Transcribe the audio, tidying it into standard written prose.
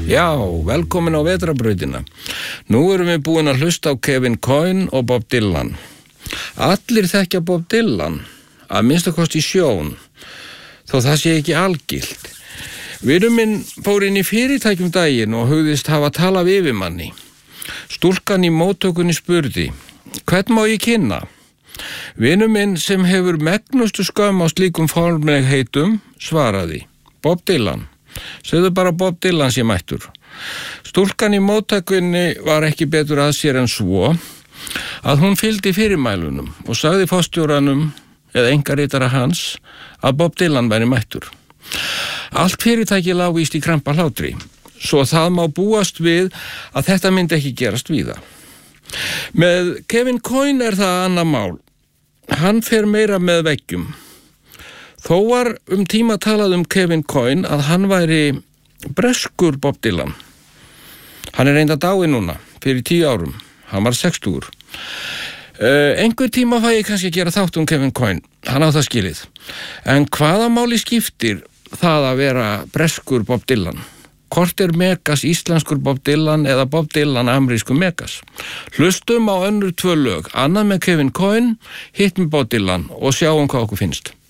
Já, velkomin á vetrarbrautina. Nú erum við búin að hlusta á Kevin Coyne og Bob Dylan. Allir þekkja Bob Dylan, að minnstakosti sjón, þó það sé ekki algilt. Vinur minn fór inn í fyrirtækjum daginn og hugðist hafa talað við yfirmanni. Stúlkan í móttökunni spurði, hvern má ég kynna? Vinur minn sem hefur megnustu skömm á slíkum formlegheitum svaraði, Bob Dylan. Segðu bara Bob Dylan sé mættur. Stúlkan í móttökunni var ekki betur að sér en svo að hún fylgdi fyrirmælunum og sagði forstjóranum eða einkaritara hans að Bob Dylan væri mættur. Allt fyrirtæki lá víst í krampa hlátri, svo það má búast við að þetta myndi ekki gerast víða. Með Kevin Coyne það annað mál. Hann fer meira með veggjum. Þó var tíma talað Kevin Coyne að hann væri breskur Bob Dylan. Hann reynda dáinn núna, fyrir 10 árum. Hann var 60. Einhver tíma fæ ég kannski að gera þátt Kevin Coyne. Hann á það skilið. En hvaða máli skiptir það að vera breskur Bob Dylan? Hvort Megas íslenskur Bob Dylan eða Bob Dylan amerískur Megas? Hlustum á önnur 2 lög. Annað með Kevin Coyne, hitt með Bob Dylan og sjáum hvað okkur finnst.